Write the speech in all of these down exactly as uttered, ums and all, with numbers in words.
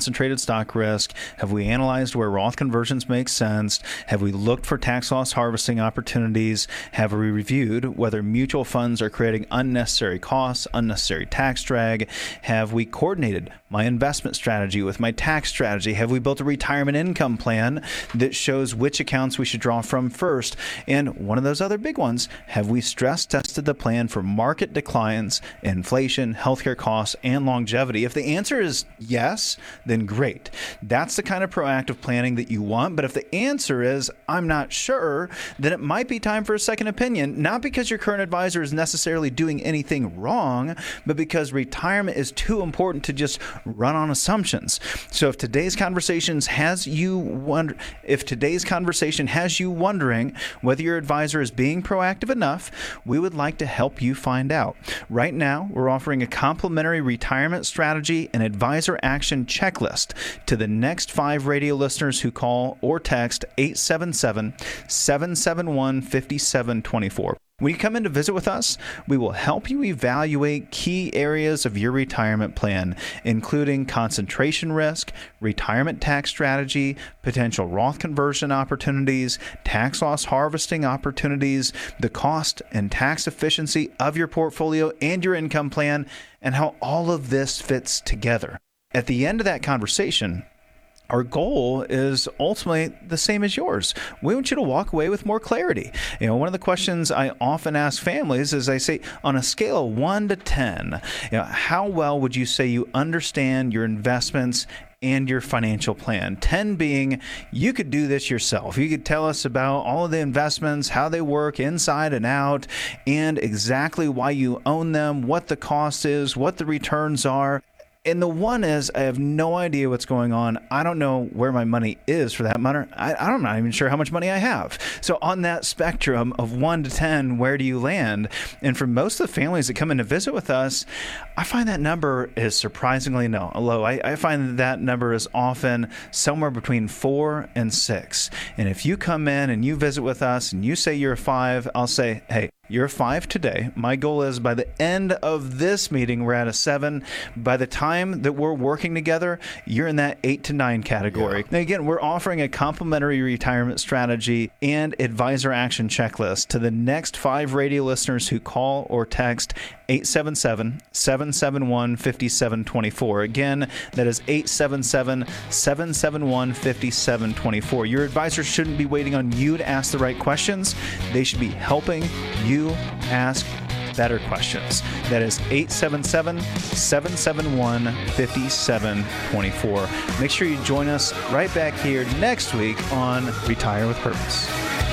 concentrated stock risk? Have we analyzed where Roth conversions make sense? Have we looked for tax loss harvesting opportunities? Have we reviewed whether mutual funds are creating unnecessary costs, unnecessary tax drag? Have we coordinated my investment strategy with my tax strategy? Have we built a retirement income plan that shows which accounts we should draw from first? And one of those other big ones, have we stress tested the plan for market declines, inflation, healthcare costs, and longevity? If the answer is yes, then great. That's the kind of proactive planning that you want. But if the answer is, I'm not sure, then it might be time for a second opinion, not because your current advisor is necessarily doing anything wrong, but because retirement is too important to just run on assumptions. So if today's conversations has you wonder, if today's conversation has you wondering whether your advisor is being proactive enough, we would like to help you find out. Right now, we're offering a complimentary retirement strategy and advisor action checklist to the next five radio listeners who call or text eight seven seven, seven seven one, five seven two four. When you come in to visit with us, we will help you evaluate key areas of your retirement plan, including concentration risk, retirement tax strategy, potential Roth conversion opportunities, tax loss harvesting opportunities, the cost and tax efficiency of your portfolio and your income plan, and how all of this fits together. At the end of that conversation, our goal is ultimately the same as yours. We want you to walk away with more clarity. You know, one of the questions I often ask families is I say, on a scale of one to ten, you know, how well would you say you understand your investments and your financial plan? ten being, you could do this yourself. You could tell us about all of the investments, how they work inside and out, and exactly why you own them, what the cost is, what the returns are. And the one is, I have no idea what's going on. I don't know where my money is, for that matter. I, I'm not even sure how much money I have. So on that spectrum of one to ten, where do you land? And for most of the families that come in to visit with us, I find that number is surprisingly no, low. I, I find that that number is often somewhere between four and six. And if you come in and you visit with us and you say you're a five, I'll say, hey, you're a five today. My goal is by the end of this meeting, we're at a seven. By the time that we're working together, you're in that eight to nine category. Yeah. Now, again, we're offering a complimentary retirement strategy and advisor action checklist to the next five radio listeners who call or text eight seven seven, seven seven one, five seven two four. Again, that is eight seven seven, seven seven one, five seven two four. Your advisor shouldn't be waiting on you to ask the right questions. They should be helping you ask better questions. That is eight seven seven, seven seven one, five seven two four. Make sure you join us right back here next week on Retire with Purpose.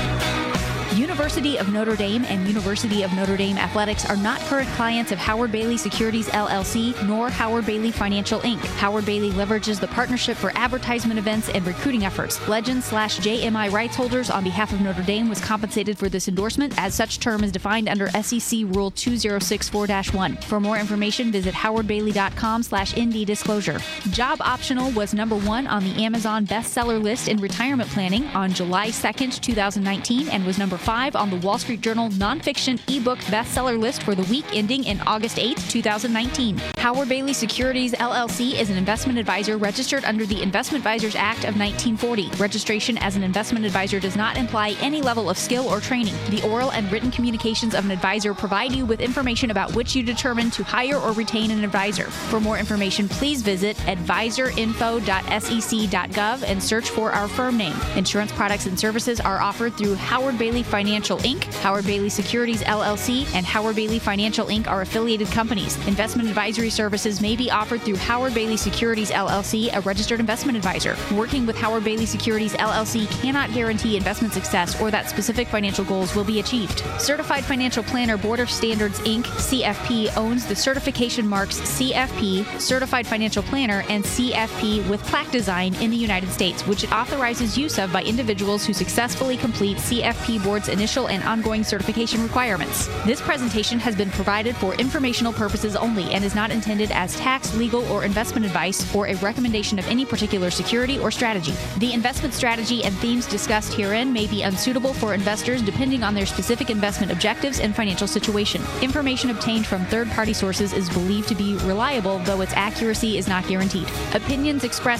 University of Notre Dame and University of Notre Dame Athletics are not current clients of Howard Bailey Securities, L L C, nor Howard Bailey Financial, Incorporated. Howard Bailey leverages the partnership for advertisement events and recruiting efforts. Legend slash J M I rights holders on behalf of Notre Dame was compensated for this endorsement, as such term is defined under S E C Rule two zero six four dash one. For more information, visit howardbailey.com slash ND disclosure. Job Optional was number one on the Amazon bestseller list in retirement planning on July second, twenty nineteen, and was number five on the Wall Street Journal nonfiction ebook bestseller list for the week ending in August eighth, twenty nineteen. Howard Bailey Securities, L L C is an investment advisor registered under the Investment Advisors Act of nineteen forty. Registration as an investment advisor does not imply any level of skill or training. The oral and written communications of an advisor provide you with information about which you determine to hire or retain an advisor. For more information, please visit advisor info dot s e c dot gov and search for our firm name. Insurance products and services are offered through Howard Bailey Financial, Incorporated, Howard Bailey Securities, L L C, and Howard Bailey Financial, Incorporated are affiliated companies. Investment advisory services may be offered through Howard Bailey Securities, L L C, a registered investment advisor. Working with Howard Bailey Securities, L L C cannot guarantee investment success or that specific financial goals will be achieved. Certified Financial Planner Board of Standards, Incorporated, C F P, owns the certification marks C F P, Certified Financial Planner, and C F P with plaque design in the United States, which it authorizes use of by individuals who successfully complete C F P Board's initial and ongoing certification requirements. This presentation has been provided for informational purposes only and is not intended as tax, legal, or investment advice or a recommendation of any particular security or strategy. The investment strategy and themes discussed herein may be unsuitable for investors depending on their specific investment objectives and financial situation. Information obtained from third-party sources is believed to be reliable, though its accuracy is not guaranteed. Opinions expressed